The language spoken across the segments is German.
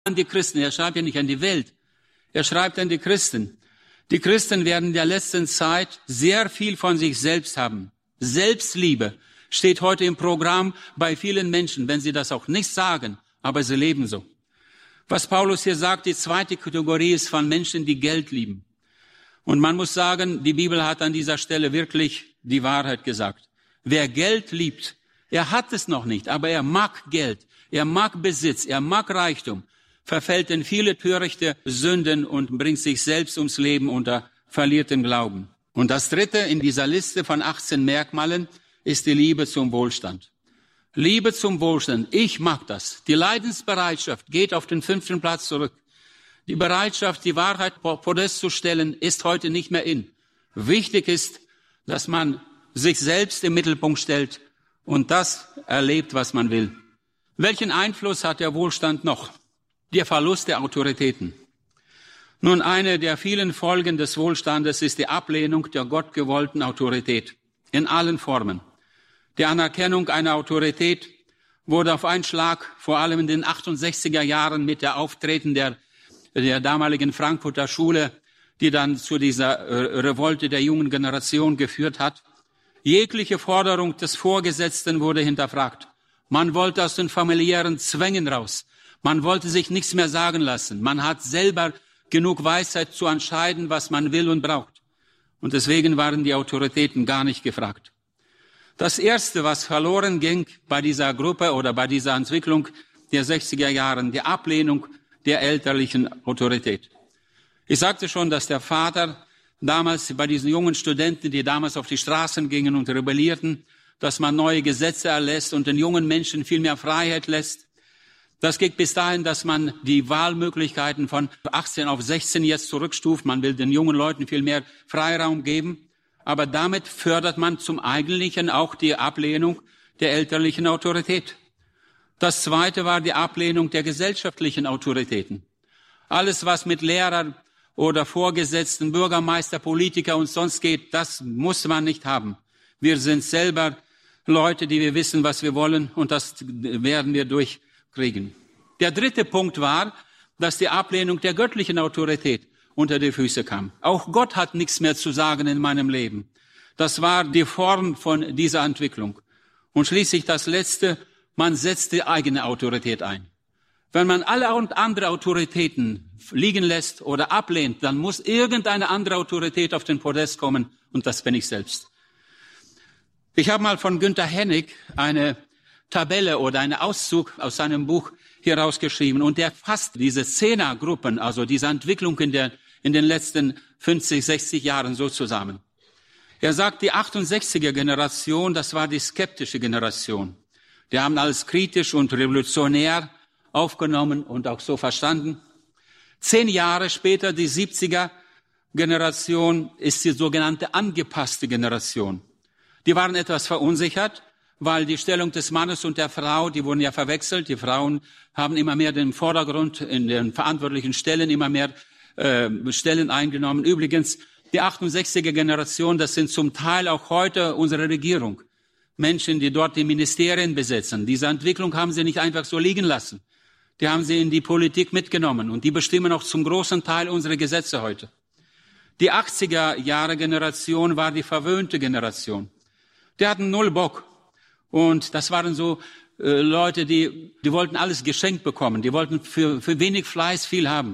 an die Christen. Er schreibt ja nicht an die Welt. Er schreibt an die Christen. Die Christen werden in der letzten Zeit sehr viel von sich selbst haben. Selbstliebe steht heute im Programm bei vielen Menschen, wenn sie das auch nicht sagen, aber sie leben so. Was Paulus hier sagt, die zweite Kategorie ist von Menschen, die Geld lieben. Und man muss sagen, die Bibel hat an dieser Stelle wirklich die Wahrheit gesagt. Wer Geld liebt, er hat es noch nicht, aber er mag Geld, er mag Besitz, er mag Reichtum, verfällt in viele törichte Sünden und bringt sich selbst ums Leben und er verliert den Glauben. Und das dritte in dieser Liste von 18 Merkmalen ist die Liebe zum Wohlstand. Liebe zum Wohlstand, ich mag das. Die Leidensbereitschaft geht auf den 5. Platz zurück. Die Bereitschaft, die Wahrheit auf Podest zu stellen, ist heute nicht mehr in. Wichtig ist, dass man sich selbst im Mittelpunkt stellt und das erlebt, was man will. Welchen Einfluss hat der Wohlstand noch? Der Verlust der Autoritäten. Nun, eine der vielen Folgen des Wohlstandes ist die Ablehnung der gottgewollten Autorität in allen Formen. Die Anerkennung einer Autorität wurde auf einen Schlag, vor allem in den 68er Jahren mit der Auftreten der damaligen Frankfurter Schule, die dann zu dieser Revolte der jungen Generation geführt hat. Jegliche Forderung des Vorgesetzten wurde hinterfragt. Man wollte aus den familiären Zwängen raus. Man wollte sich nichts mehr sagen lassen. Man hat selber genug Weisheit zu entscheiden, was man will und braucht. Und deswegen waren die Autoritäten gar nicht gefragt. Das Erste, was verloren ging bei dieser Gruppe oder bei dieser Entwicklung der 60er Jahren, die Ablehnung der elterlichen Autorität. Ich sagte schon, dass der Vater damals bei diesen jungen Studenten, die damals auf die Straßen gingen und rebellierten, dass man neue Gesetze erlässt und den jungen Menschen viel mehr Freiheit lässt. Das geht bis dahin, dass man die Wahlmöglichkeiten von 18 auf 16 jetzt zurückstuft. Man will den jungen Leuten viel mehr Freiraum geben. Aber damit fördert man zum Eigentlichen auch die Ablehnung der elterlichen Autorität. Das Zweite war die Ablehnung der gesellschaftlichen Autoritäten. Alles, was mit Lehrern oder Vorgesetzten, Bürgermeister, Politiker und sonst geht, das muss man nicht haben. Wir sind selber Leute, die wir wissen, was wir wollen, und das werden wir durchkriegen. Der dritte Punkt war, dass die Ablehnung der göttlichen Autorität unter die Füße kam. Auch Gott hat nichts mehr zu sagen in meinem Leben. Das war die Form von dieser Entwicklung. Und schließlich das Letzte, man setzt die eigene Autorität ein. Wenn man alle andere Autoritäten liegen lässt oder ablehnt, dann muss irgendeine andere Autorität auf den Podest kommen, und das bin ich selbst. Ich habe mal von Günther Hennig eine Tabelle oder einen Auszug aus seinem Buch hier rausgeschrieben, und der fasst diese Zehnergruppen, also diese Entwicklung in den letzten 50, 60 Jahren so zusammen. Er sagt, die 68er Generation, das war die skeptische Generation. Die haben alles kritisch und revolutionär aufgenommen und auch so verstanden. 10 Jahre später, die 70er Generation, ist die sogenannte angepasste Generation. Die waren etwas verunsichert, weil die Stellung des Mannes und der Frau, die wurden ja verwechselt. Die Frauen haben immer mehr den Vordergrund in den verantwortlichen Stellen, immer mehr Stellen eingenommen. Übrigens, die 68er Generation, das sind zum Teil auch heute unsere Regierung. Menschen, die dort die Ministerien besetzen. Diese Entwicklung haben sie nicht einfach so liegen lassen. Die haben sie in die Politik mitgenommen, und die bestimmen auch zum großen Teil unsere Gesetze heute. Die 80er Jahre Generation war die verwöhnte Generation. Die hatten null Bock. Und das waren so Leute, die wollten alles geschenkt bekommen. Die wollten für wenig Fleiß viel haben.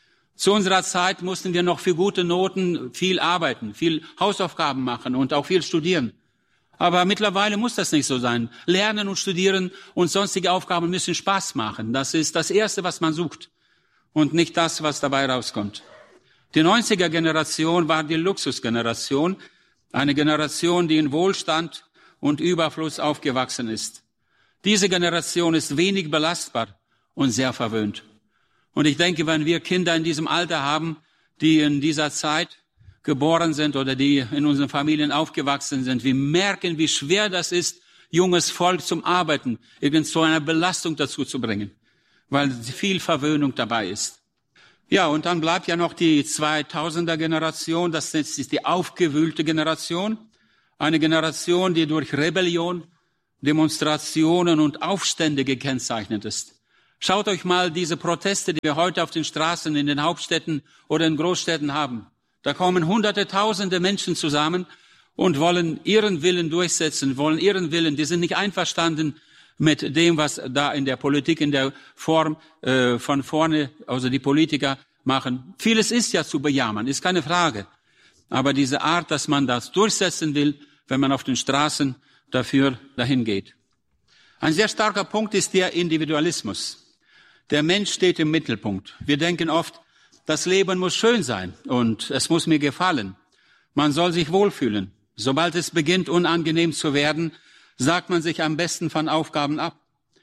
Zu unserer Zeit mussten wir noch für gute Noten viel arbeiten, viel Hausaufgaben machen und auch viel studieren. Aber mittlerweile muss das nicht so sein. Lernen und studieren und sonstige Aufgaben müssen Spaß machen. Das ist das Erste, was man sucht, und nicht das, was dabei rauskommt. Die 90er Generation war die Luxusgeneration, eine Generation, die in Wohlstand und Überfluss aufgewachsen ist. Diese Generation ist wenig belastbar und sehr verwöhnt. Und ich denke, wenn wir Kinder in diesem Alter haben, die in dieser Zeit geboren sind oder die in unseren Familien aufgewachsen sind, wir merken, wie schwer das ist, junges Volk zum Arbeiten, irgend so eine Belastung dazu zu bringen, weil viel Verwöhnung dabei ist. Ja, und dann bleibt ja noch die 2000er Generation, das ist die aufgewühlte Generation, eine Generation, die durch Rebellion, Demonstrationen und Aufstände gekennzeichnet ist. Schaut euch mal diese Proteste, die wir heute auf den Straßen in den Hauptstädten oder in Großstädten haben. Da kommen Hunderte, Tausende Menschen zusammen und wollen ihren Willen durchsetzen, wollen ihren Willen. Die sind nicht einverstanden mit dem, was da in der Politik, in der Form von vorne, also die Politiker machen. Vieles ist ja zu bejammern, ist keine Frage. Aber diese Art, dass man das durchsetzen will, wenn man auf den Straßen dafür dahin geht. Ein sehr starker Punkt ist der Individualismus. Der Mensch steht im Mittelpunkt. Wir denken oft, das Leben muss schön sein und es muss mir gefallen. Man soll sich wohlfühlen. Sobald es beginnt, unangenehm zu werden, sagt man sich am besten von Aufgaben ab.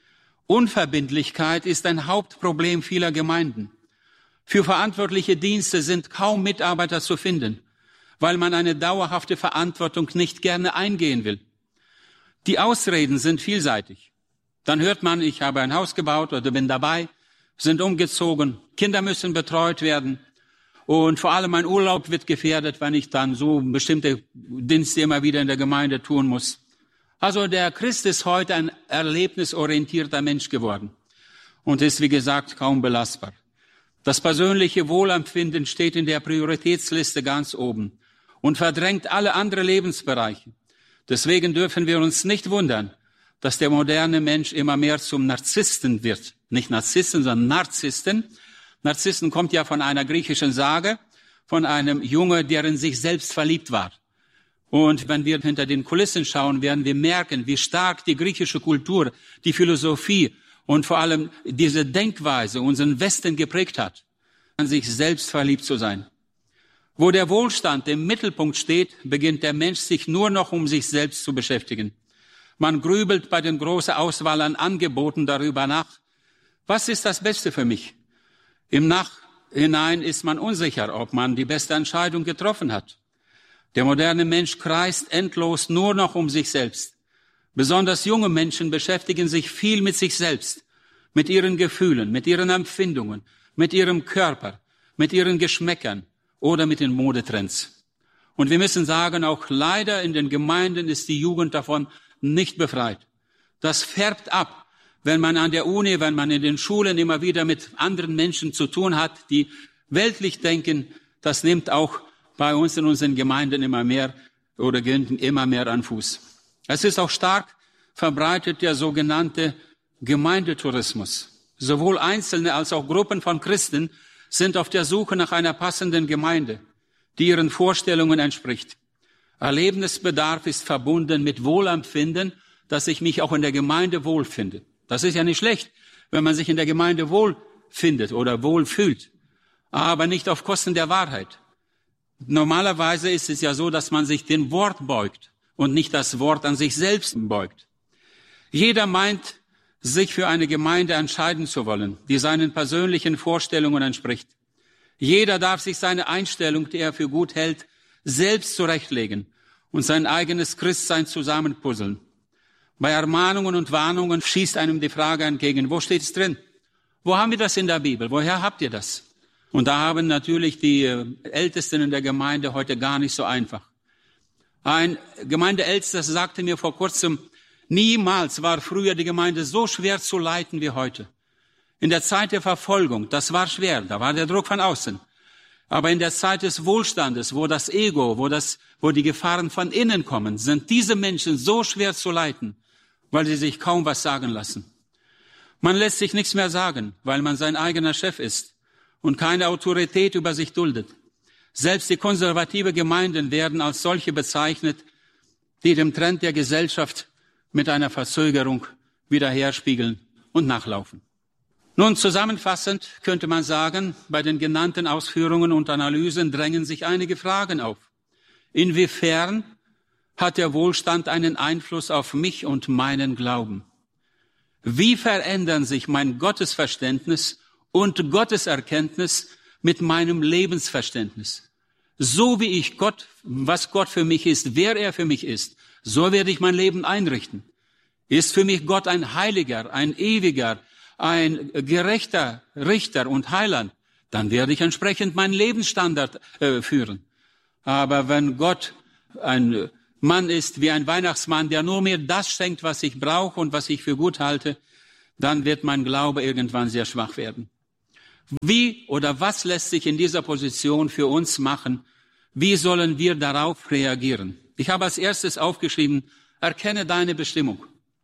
Unverbindlichkeit ist ein Hauptproblem vieler Gemeinden. Für verantwortliche Dienste sind kaum Mitarbeiter zu finden, weil man eine dauerhafte Verantwortung nicht gerne eingehen will. Die Ausreden sind vielseitig. Dann hört man, ich habe ein Haus gebaut oder bin dabei, sind umgezogen, Kinder müssen betreut werden und vor allem mein Urlaub wird gefährdet, wenn ich dann so bestimmte Dienste immer wieder in der Gemeinde tun muss. Also der Christ ist heute ein erlebnisorientierter Mensch geworden und ist, wie gesagt, kaum belastbar. Das persönliche Wohlempfinden steht in der Prioritätsliste ganz oben und verdrängt alle anderen Lebensbereiche. Deswegen dürfen wir uns nicht wundern, dass der moderne Mensch immer mehr zum Narzissten wird. Nicht Narzissten, sondern Narzissten. Narzissten kommt ja von einer griechischen Sage, von einem Junge, der in sich selbst verliebt war. Und wenn wir hinter den Kulissen schauen, werden wir merken, wie stark die griechische Kultur, die Philosophie und vor allem diese Denkweise unseren Westen geprägt hat, an sich selbst verliebt zu sein. Wo der Wohlstand im Mittelpunkt steht, beginnt der Mensch sich nur noch um sich selbst zu beschäftigen. Man grübelt bei den großen Auswahl an Angeboten darüber nach, was ist das Beste für mich? Im Nachhinein ist man unsicher, ob man die beste Entscheidung getroffen hat. Der moderne Mensch kreist endlos nur noch um sich selbst. Besonders junge Menschen beschäftigen sich viel mit sich selbst, mit ihren Gefühlen, mit ihren Empfindungen, mit ihrem Körper, mit ihren Geschmäckern oder mit den Modetrends. Und wir müssen sagen, auch leider in den Gemeinden ist die Jugend davon nicht befreit. Das färbt ab, wenn man an der Uni, wenn man in den Schulen immer wieder mit anderen Menschen zu tun hat, die weltlich denken. Das nimmt auch bei uns in unseren Gemeinden immer mehr oder gewinnt immer mehr an Fuß. Es ist auch stark verbreitet der sogenannte Gemeindetourismus. Sowohl Einzelne als auch Gruppen von Christen sind auf der Suche nach einer passenden Gemeinde, die ihren Vorstellungen entspricht. Erlebnisbedarf ist verbunden mit Wohlempfinden, dass ich mich auch in der Gemeinde wohlfinde. Das ist ja nicht schlecht, wenn man sich in der Gemeinde wohlfindet oder wohlfühlt, aber nicht auf Kosten der Wahrheit. Normalerweise ist es ja so, dass man sich dem Wort beugt und nicht das Wort an sich selbst beugt. Jeder meint, sich für eine Gemeinde entscheiden zu wollen, die seinen persönlichen Vorstellungen entspricht. Jeder darf sich seine Einstellung, die er für gut hält, selbst zurechtlegen und sein eigenes Christsein zusammenpuzzeln. Bei Ermahnungen und Warnungen schießt einem die Frage entgegen, wo steht es drin? Wo haben wir das in der Bibel? Woher habt ihr das? Und da haben natürlich die Ältesten in der Gemeinde heute gar nicht so einfach. Ein Gemeindeältester sagte mir vor kurzem, niemals war früher die Gemeinde so schwer zu leiten wie heute. In der Zeit der Verfolgung, das war schwer, da war der Druck von außen. Aber in der Zeit des Wohlstandes, wo das Ego, wo die Gefahren von innen kommen, sind diese Menschen so schwer zu leiten, weil sie sich kaum was sagen lassen. Man lässt sich nichts mehr sagen, weil man sein eigener Chef ist und keine Autorität über sich duldet. Selbst die konservative Gemeinden werden als solche bezeichnet, die dem Trend der Gesellschaft mit einer Verzögerung wiederherspiegeln und nachlaufen. Nun, zusammenfassend könnte man sagen, bei den genannten Ausführungen und Analysen drängen sich einige Fragen auf. Inwiefern hat der Wohlstand einen Einfluss auf mich und meinen Glauben? Wie verändern sich mein Gottesverständnis und Gotteserkenntnis mit meinem Lebensverständnis? So wie ich Gott, was Gott für mich ist, wer er für mich ist, so werde ich mein Leben einrichten. Ist für mich Gott ein Heiliger, ein Ewiger, ein gerechter Richter und Heiland, dann werde ich entsprechend meinen Lebensstandard führen. Aber wenn Gott ein Mann ist wie ein Weihnachtsmann, der nur mir das schenkt, was ich brauche und was ich für gut halte, dann wird mein Glaube irgendwann sehr schwach werden. Wie oder was lässt sich in dieser Position für uns machen? Wie sollen wir darauf reagieren? Ich habe als erstes aufgeschrieben, erkenne deine Bestimmung.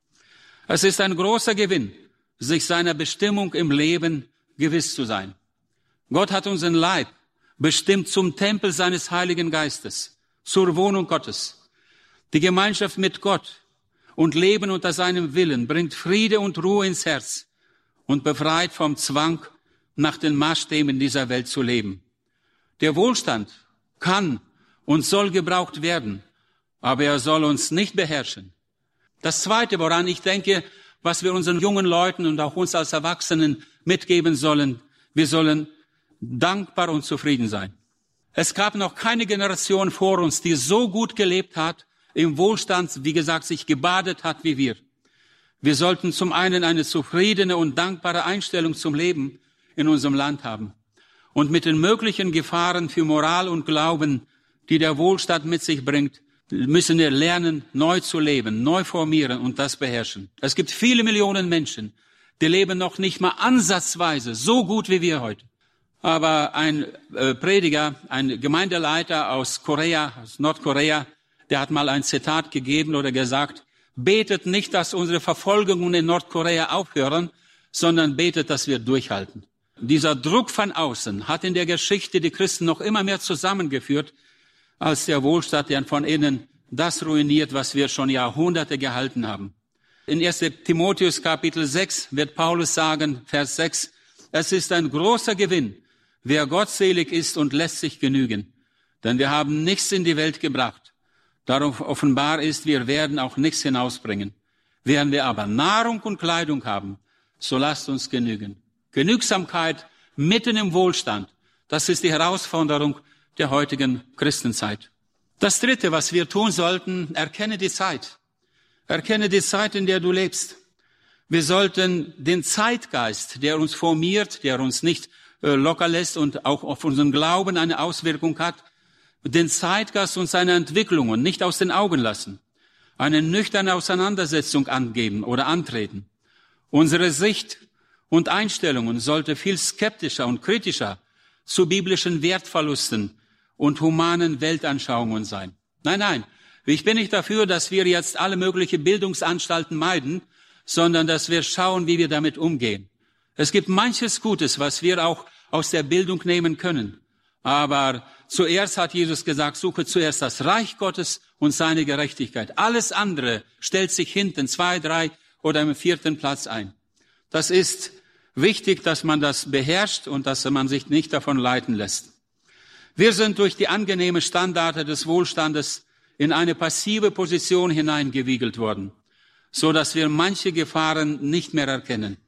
Es ist ein großer Gewinn, sich seiner Bestimmung im Leben gewiss zu sein. Gott hat unseren Leib bestimmt zum Tempel seines Heiligen Geistes, zur Wohnung Gottes. Die Gemeinschaft mit Gott und Leben unter seinem Willen bringt Friede und Ruhe ins Herz und befreit vom Zwang, nach den Maßstäben dieser Welt zu leben. Der Wohlstand kann und soll gebraucht werden, aber er soll uns nicht beherrschen. Das Zweite, woran ich denke, was wir unseren jungen Leuten und auch uns als Erwachsenen mitgeben sollen, wir sollen dankbar und zufrieden sein. Es gab noch keine Generation vor uns, die so gut gelebt hat, im Wohlstand, wie gesagt, sich gebadet hat wie wir. Wir sollten zum einen eine zufriedene und dankbare Einstellung zum Leben in unserem Land haben und mit den möglichen Gefahren für Moral und Glauben, die der Wohlstand mit sich bringt, müssen wir lernen, neu zu leben, neu formieren und das beherrschen. Es gibt viele Millionen Menschen, die leben noch nicht mal ansatzweise so gut wie wir heute. Aber ein Prediger, ein Gemeindeleiter aus Nordkorea, der hat mal ein Zitat gegeben oder gesagt, betet nicht, dass unsere Verfolgungen in Nordkorea aufhören, sondern betet, dass wir durchhalten. Dieser Druck von außen hat in der Geschichte die Christen noch immer mehr zusammengeführt, als der Wohlstand, der von innen das ruiniert, was wir schon Jahrhunderte gehalten haben. In 1. Timotheus Kapitel 6 wird Paulus sagen, Vers 6, es ist ein großer Gewinn, wer gottselig ist und lässt sich genügen. Denn wir haben nichts in die Welt gebracht. Darum offenbar ist, wir werden auch nichts hinausbringen. Werden wir aber Nahrung und Kleidung haben, so lasst uns genügen. Genügsamkeit mitten im Wohlstand, das ist die Herausforderung der heutigen Christenzeit. Das Dritte, was wir tun sollten, erkenne die Zeit. Erkenne die Zeit, in der du lebst. Wir sollten den Zeitgeist, der uns formiert, der uns nicht locker lässt und auch auf unseren Glauben eine Auswirkung hat, den Zeitgeist und seine Entwicklungen nicht aus den Augen lassen, eine nüchterne Auseinandersetzung angeben oder antreten. Unsere Sicht und Einstellungen sollte viel skeptischer und kritischer zu biblischen Wertverlusten und humanen Weltanschauungen sein. Nein, ich bin nicht dafür, dass wir jetzt alle möglichen Bildungsanstalten meiden, sondern dass wir schauen, wie wir damit umgehen. Es gibt manches Gutes, was wir auch aus der Bildung nehmen können. Aber zuerst hat Jesus gesagt, suche zuerst das Reich Gottes und seine Gerechtigkeit. Alles andere stellt sich hinten 2, 3 oder im 4. Platz ein. Das ist wichtig, dass man das beherrscht und dass man sich nicht davon leiten lässt. Wir sind durch die angenehme Standarte des Wohlstandes in eine passive Position hineingewiegelt worden, so dass wir manche Gefahren nicht mehr erkennen.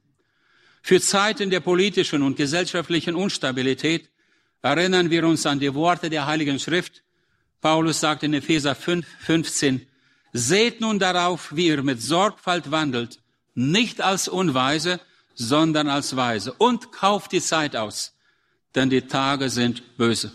Für Zeiten der politischen und gesellschaftlichen Instabilität erinnern wir uns an die Worte der Heiligen Schrift. Paulus sagt in Epheser 5,15, seht nun darauf, wie ihr mit Sorgfalt wandelt, nicht als Unweise, sondern als Weise, und kauft die Zeit aus, denn die Tage sind böse.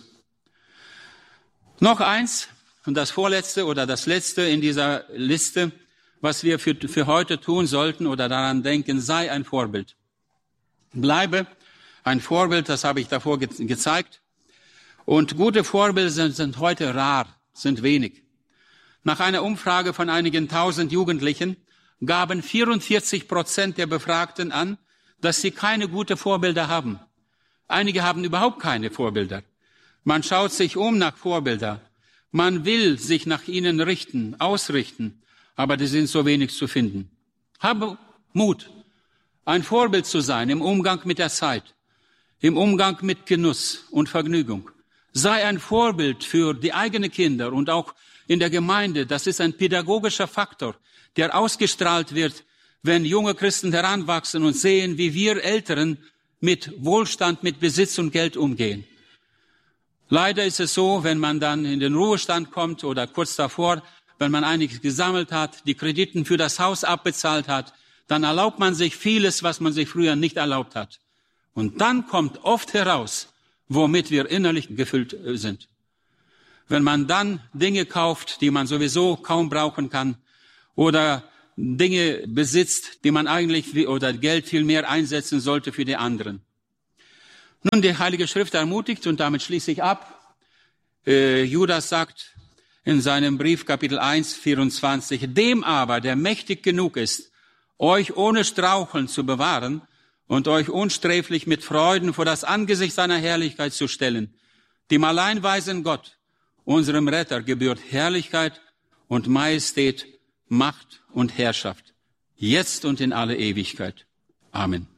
Noch eins, und das vorletzte oder das letzte in dieser Liste, was wir für heute tun sollten oder daran denken, sei ein Vorbild. Bleibe ein Vorbild, das habe ich davor gezeigt. Und gute Vorbilder sind heute rar, sind wenig. Nach einer Umfrage von einigen 1000 Jugendlichen gaben 44% der Befragten an, dass sie keine guten Vorbilder haben. Einige haben überhaupt keine Vorbilder. Man schaut sich um nach Vorbildern. Man will sich nach ihnen richten, ausrichten, aber die sind so wenig zu finden. Habe Mut, ein Vorbild zu sein im Umgang mit der Zeit, im Umgang mit Genuss und Vergnügung. Sei ein Vorbild für die eigenen Kinder und auch in der Gemeinde. Das ist ein pädagogischer Faktor, der ausgestrahlt wird, wenn junge Christen heranwachsen und sehen, wie wir Älteren mit Wohlstand, mit Besitz und Geld umgehen. Leider ist es so, wenn man dann in den Ruhestand kommt oder kurz davor, wenn man einiges gesammelt hat, die Krediten für das Haus abbezahlt hat, dann erlaubt man sich vieles, was man sich früher nicht erlaubt hat. Und dann kommt oft heraus, womit wir innerlich gefüllt sind. Wenn man dann Dinge kauft, die man sowieso kaum brauchen kann, oder Dinge besitzt, die man eigentlich oder Geld viel mehr einsetzen sollte für die anderen. Nun, die Heilige Schrift ermutigt, und damit schließe ich ab. Judas sagt in seinem Brief Kapitel 1, 24, dem aber, der mächtig genug ist, euch ohne Straucheln zu bewahren und euch unsträflich mit Freuden vor das Angesicht seiner Herrlichkeit zu stellen, dem allein weisen Gott, unserem Retter, gebührt Herrlichkeit und Majestät, Macht und Herrschaft, jetzt und in alle Ewigkeit. Amen.